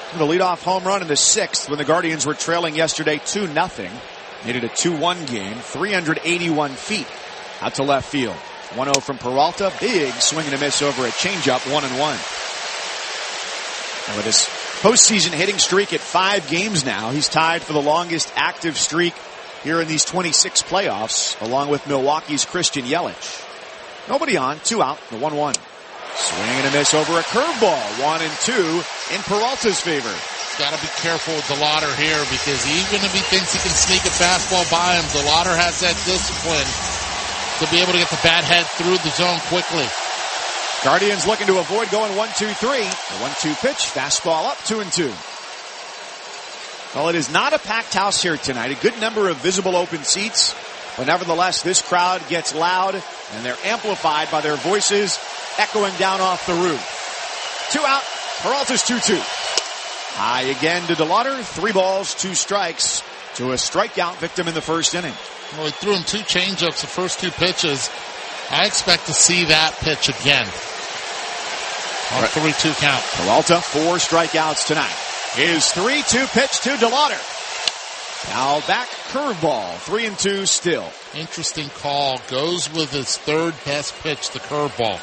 The leadoff home run in the 6th when the Guardians were trailing yesterday 2-0. Made it a 2-1 game, 381 feet out to left field. 1-0 from Peralta. Big swing and a miss over a changeup, 1-1. And with his postseason hitting streak at 5 games now, he's tied for the longest active streak here in these 26 playoffs, along with Milwaukee's Christian Yelich. Nobody on, 2 out, the 1-1. Swing and a miss over a curveball, 1-2 in Peralta's favor. Got to be careful with DeLauder here, because even if he thinks he can sneak a fastball by him, DeLauder has that discipline to be able to get the bat head through the zone quickly. Guardians looking to avoid going 1-2-3. The 1-2 pitch, fastball up, 2-2. Well, it is not a packed house here tonight. A good number of visible open seats, but nevertheless, this crowd gets loud, and they're amplified by their voices echoing down off the roof. 2 out, Peralta's 2-2. High again to DeLauder. 3 balls, 2 strikes to a strikeout victim in the first inning. Well, he threw him 2 changeups the first 2 pitches. I expect to see that pitch again. On 3-2 count. Peralta, 4 strikeouts tonight. His 3-2 pitch to DeLauder. Foul back, curveball, 3-2 still. Interesting call. Goes with his 3rd best pitch, the curveball.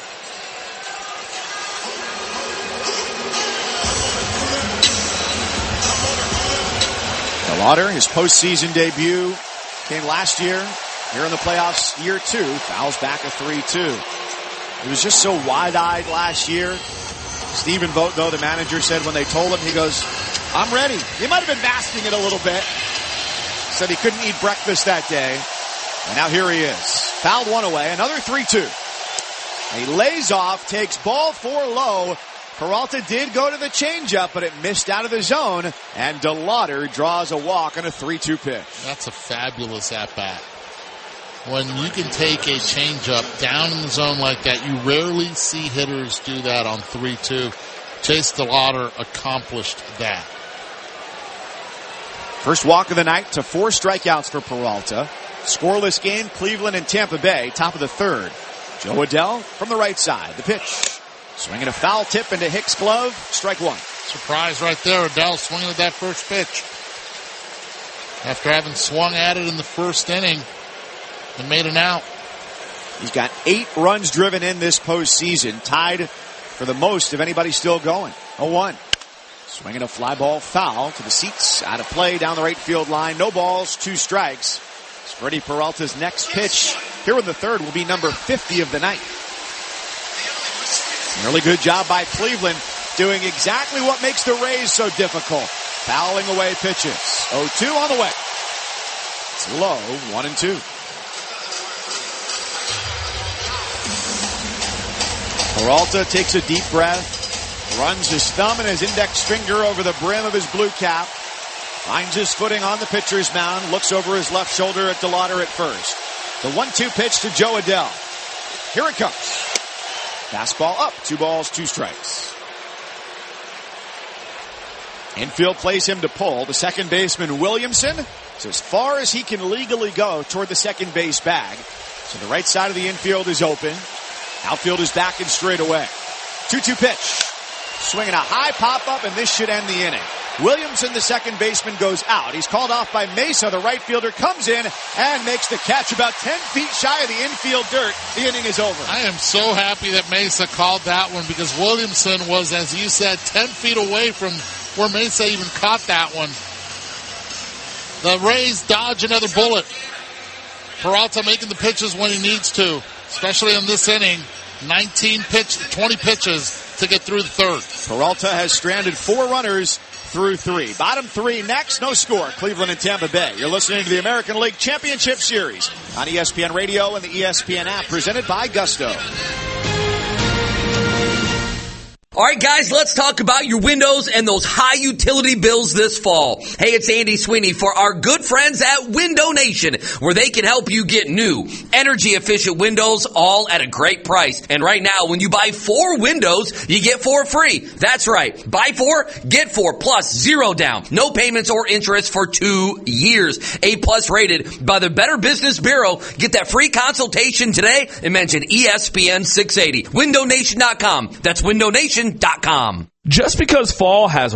DeLauder, his postseason debut came last year. Here in the playoffs, year 2, fouls back a 3-2. He was just so wide-eyed last year. Stephen Vogt, though, the manager, said when they told him, he goes, I'm ready. He might have been masking it a little bit. Said he couldn't eat breakfast that day. And now here he is. Fouled one away, another 3-2. He lays off, takes ball 4 low. Peralta did go to the changeup, but it missed out of the zone. And DeLauder draws a walk on a 3-2 pitch. That's a fabulous at-bat. When you can take a changeup down in the zone like that, you rarely see hitters do that on 3-2. Chase DeLauder accomplished that. First walk of the night to 4 strikeouts for Peralta. Scoreless game, Cleveland and Tampa Bay, top of the 3rd. Joe Adell from the right side. The pitch. Swinging a foul tip into Hicks' glove. Strike 1. Surprise right there. Adell swinging at that first pitch. After having swung at it in the first inning and made an out. He's got 8 runs driven in this postseason. Tied for the most of anybody still going. 0-1. Swinging a fly ball foul to the seats. Out of play down the right field line. No balls, 2 strikes. Freddie Peralta's next pitch here in the 3rd will be number 50 of the night. An early good job by Cleveland doing exactly what makes the Rays so difficult. Fouling away pitches. 0-2 on the way. It's low, 1-2. Peralta takes a deep breath, runs his thumb and his index finger over the brim of his blue cap, finds his footing on the pitcher's mound, looks over his left shoulder at DeLauder at first. The 1-2 pitch to Joe Adell. Here it comes. Fastball up, 2 balls, 2 strikes. Infield plays him to pull. The second baseman, Williamson, is as far as he can legally go toward the second base bag. So the right side of the infield is open. Outfield is back and straight away. 2-2 pitch. Swinging a high pop-up, and this should end the inning. Williamson, the second baseman, goes out. He's called off by Mesa. The right fielder comes in and makes the catch about 10 feet shy of the infield dirt. The inning is over. I am so happy that Mesa called that one, because Williamson was, as you said, 10 feet away from where Mesa even caught that one. The Rays dodge another bullet. Peralta making the pitches when he needs to, especially in this inning. 20 pitches to get through the 3rd. Peralta has stranded 4 runners through 3. Bottom 3 next, no score. Cleveland and Tampa Bay. You're listening to the American League Championship Series on ESPN Radio and the ESPN app, presented by Gusto. All right, guys, let's talk about your windows and those high utility bills this fall. Hey, it's Andy Sweeney for our good friends at Window Nation, where they can help you get new, energy-efficient windows all at a great price. And right now, when you buy 4 windows, you get 4 free. That's right. Buy 4, get 4, plus 0 down. No payments or interest for 2 years. A+ rated by the Better Business Bureau. Get that free consultation today and mention ESPN 680. WindowNation.com. That's WindowNation.com. Just because fall has